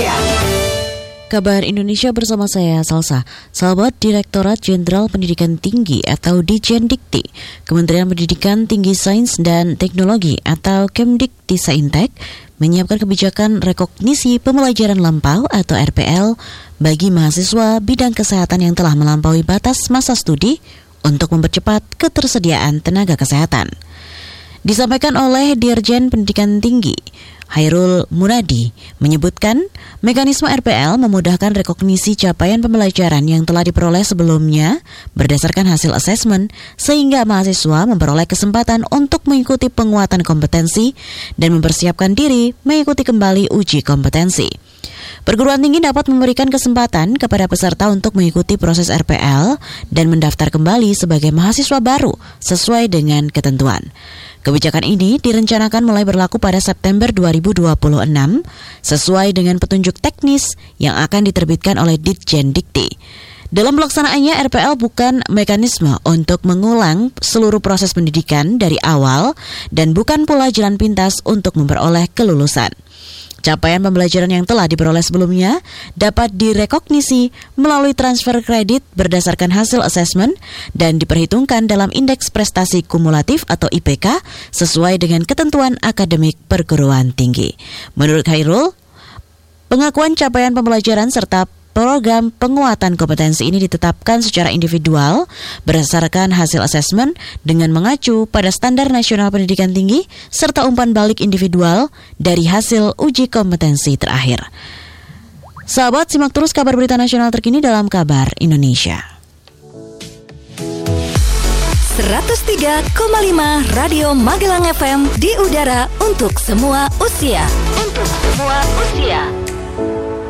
Indonesia. Kabar Indonesia bersama saya, Salsa. Sahabat, Direktorat Jenderal Pendidikan Tinggi atau Ditjendikti, Kementerian Pendidikan Tinggi Sains dan Teknologi atau Kemdikti-Saintek menyiapkan kebijakan rekognisi pembelajaran lampau atau RPL bagi mahasiswa bidang kesehatan yang telah melampaui batas masa studi untuk mempercepat ketersediaan tenaga kesehatan. Disampaikan oleh Dirjen Pendidikan Tinggi, Hairul Munadi, menyebutkan mekanisme RPL memudahkan rekognisi capaian pembelajaran yang telah diperoleh sebelumnya berdasarkan hasil asesmen sehingga mahasiswa memperoleh kesempatan untuk mengikuti penguatan kompetensi dan mempersiapkan diri mengikuti kembali uji kompetensi. Perguruan tinggi dapat memberikan kesempatan kepada peserta untuk mengikuti proses RPL dan mendaftar kembali sebagai mahasiswa baru sesuai dengan ketentuan. Kebijakan ini direncanakan mulai berlaku pada September 2026 sesuai dengan petunjuk teknis yang akan diterbitkan oleh Ditjendikti. Dalam pelaksanaannya, RPL bukan mekanisme untuk mengulang seluruh proses pendidikan dari awal dan bukan pula jalan pintas untuk memperoleh kelulusan. Capaian pembelajaran yang telah diperoleh sebelumnya dapat direkognisi melalui transfer kredit berdasarkan hasil asesmen dan diperhitungkan dalam indeks prestasi kumulatif atau IPK sesuai dengan ketentuan akademik perguruan tinggi. Menurut Hairul, pengakuan capaian pembelajaran serta program penguatan kompetensi ini ditetapkan secara individual berdasarkan hasil asesmen dengan mengacu pada standar nasional pendidikan tinggi serta umpan balik individual dari hasil uji kompetensi terakhir. Sahabat, simak terus kabar berita nasional terkini dalam Kabar Indonesia. 103,5 Radio Magelang FM di udara untuk semua usia.